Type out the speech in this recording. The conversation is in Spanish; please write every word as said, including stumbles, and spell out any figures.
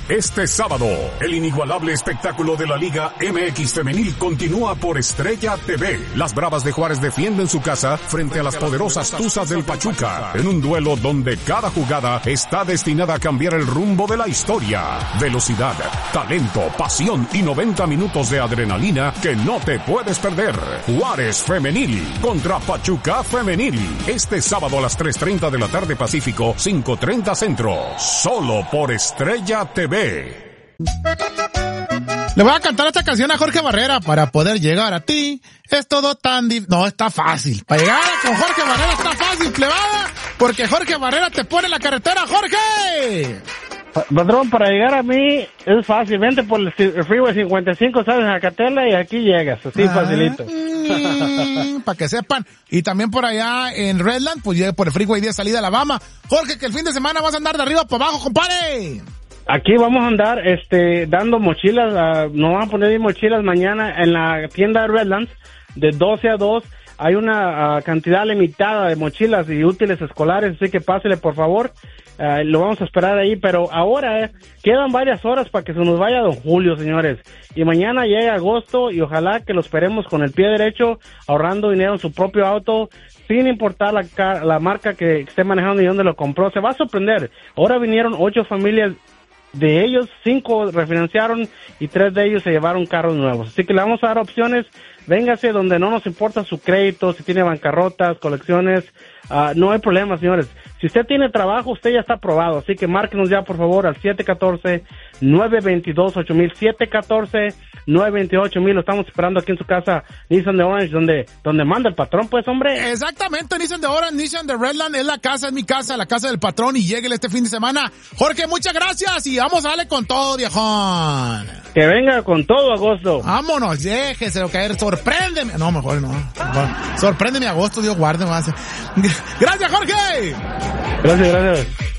Este sábado, el inigualable espectáculo de la Liga M X Femenil continúa por Estrella T V. Las Bravas de Juárez defienden su casa frente a las poderosas Tuzas del Pachuca, en un duelo donde cada jugada está destinada a cambiar el rumbo de la historia. Velocidad, talento, pasión y noventa minutos de adrenalina que no te puedes perder. Juárez Femenil contra Pachuca Femenil. Este sábado a las tres treinta de la tarde Pacífico, cinco treinta Centro. Solo por Estrella T V. Le voy a cantar esta canción a Jorge Barrera. Para poder llegar a ti es todo tan difícil. No, está fácil. Para llegar con Jorge Barrera está fácil, plebada, porque Jorge Barrera te pone en la carretera. ¡Jorge! Patrón, para llegar a mí es fácil. Vente por el Freeway cincuenta y cinco, sales a Catela y aquí llegas. Así ah, facilito. Mm, para que sepan. Y también por allá en Redland, pues llegue por el Freeway diez salida a Alabama. Jorge, que el fin de semana vas a andar de arriba para abajo, compadre. Aquí vamos a andar este dando mochilas, uh, nos van a poner mochilas mañana en la tienda de Redlands de doce a dos. Hay una uh, cantidad limitada de mochilas y útiles escolares, así que pásele por favor. Uh, lo vamos a esperar ahí, pero ahora eh, quedan varias horas para que se nos vaya don Julio, señores. Y mañana llega agosto y ojalá que lo esperemos con el pie derecho, ahorrando dinero en su propio auto, sin importar la, la marca que esté manejando y dónde lo compró. Se va a sorprender. Ahora vinieron ocho familias. De ellos, cinco refinanciaron y tres de ellos se llevaron carros nuevos. Así que le vamos a dar opciones. Véngase donde no nos importa su crédito, si tiene bancarrotas, colecciones. Uh, no hay problema, señores. Si usted tiene trabajo, usted ya está aprobado. Así que márquenos ya, por favor, al siete uno cuatro, nueve dos dos, ocho mil. siete uno cuatro, nueve dos dos, ocho mil. Lo estamos esperando aquí en su casa, Nissan de Orange, donde donde manda el patrón, pues, hombre. Exactamente, Nissan de Orange, Nissan de Redland. Es la casa, es mi casa, la casa del patrón. Y lléguele este fin de semana. Jorge, muchas gracias. Y vamos a darle con todo, viejón. Que venga con todo, agosto. Vámonos, déjese caer. Sorpréndeme. No, mejor no. Mejor. Sorpréndeme, agosto, Dios guarde más. Gracias, Jorge. Gracias, gracias.